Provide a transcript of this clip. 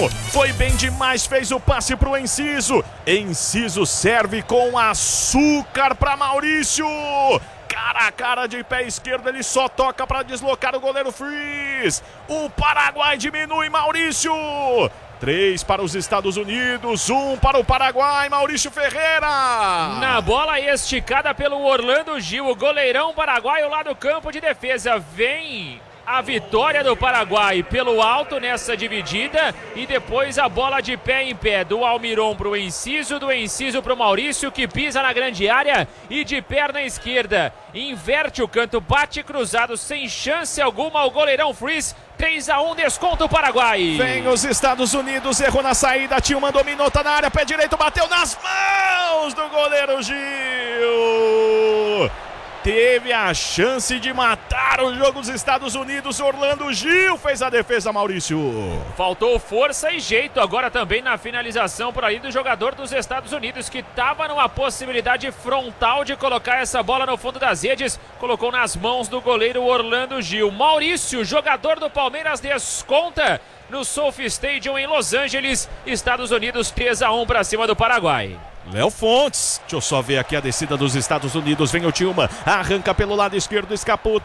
Foi bem demais, fez o passe pro Enciso. Enciso serve com açúcar para Maurício. Cara a cara de pé esquerdo, ele só toca para deslocar o goleiro Freeze. O Paraguai diminui, Maurício. 3 para os Estados Unidos, 1 para o Paraguai, Maurício Ferreira. Na bola esticada pelo Orlando Gil, o goleirão paraguaio lá do campo de defesa. Vem a vitória do Paraguai pelo alto nessa dividida e depois a bola de pé em pé do Almiron para o Enciso, do Enciso para o Maurício, que pisa na grande área e de perna esquerda inverte o canto, bate cruzado sem chance alguma o goleirão Freeze. 3-1, desconto o Paraguai. Vem os Estados Unidos, errou na saída, Tillman dominou, tá na área, pé direito, bateu nas mãos do goleiro Gil. Teve a chance de matar o jogo dos Estados Unidos. Orlando Gil fez a defesa, Maurício. Faltou força e jeito agora também na finalização por ali do jogador dos Estados Unidos, que estava numa possibilidade frontal de colocar essa bola no fundo das redes. Colocou nas mãos do goleiro Orlando Gil. Maurício, jogador do Palmeiras, desconta no Sophie Stadium em Los Angeles. Estados Unidos 3-1 para cima do Paraguai. Léo Fontes, deixa eu só ver aqui a descida dos Estados Unidos. Vem o Tillman, arranca pelo lado esquerdo, escapou.